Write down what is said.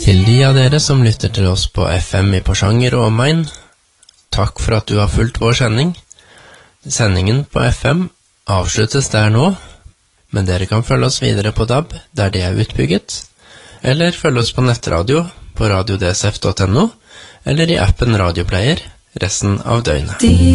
Til de av dere som lytter til oss på FM i Porsanger og omegn, takk for at du har fulgt vår sending. Sendingen på FM avsluttes der nå, men dere kan følge oss videre på DAB, der det er utbygget, eller følge oss på nettradio på radiodsf.no, eller i appen Radioplayer resten av døgnet.